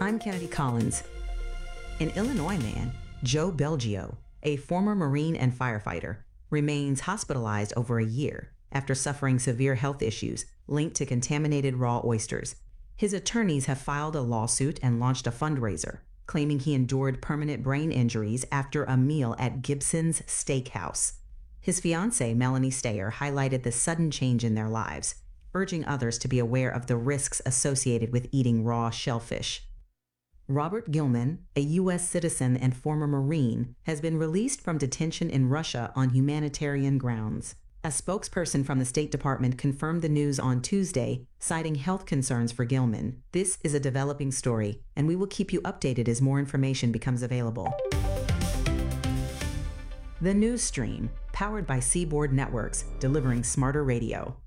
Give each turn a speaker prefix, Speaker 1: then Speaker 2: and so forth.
Speaker 1: I'm Kennedy Collins. An Illinois man, Joe Belgio, a former Marine and firefighter, remains hospitalized over a year after suffering severe health issues linked to contaminated raw oysters. His attorneys have filed a lawsuit and launched a fundraiser, claiming he endured permanent brain injuries after a meal at Gibson's Steakhouse. His fiancée, Melanie Stayer, highlighted the sudden change in their lives, urging others to be aware of the risks associated with eating raw shellfish. Robert Gilman, a U.S. citizen and former Marine, has been released from detention in Russia on humanitarian grounds. A spokesperson from the State Department confirmed the news on Tuesday, citing health concerns for Gilman. This is a developing story, and we will keep you updated as more information becomes available. The News Stream, powered by Seaboard Networks, delivering smarter radio.